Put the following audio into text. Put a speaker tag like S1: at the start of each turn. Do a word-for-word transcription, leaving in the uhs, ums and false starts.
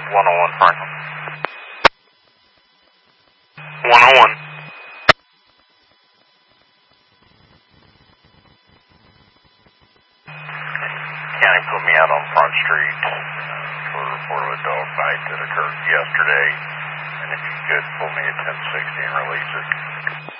S1: one oh one Franklin. one oh one. County put me out on Front Street for a report of a dog bite that occurred yesterday. And if you could pull me a ten sixty and release it.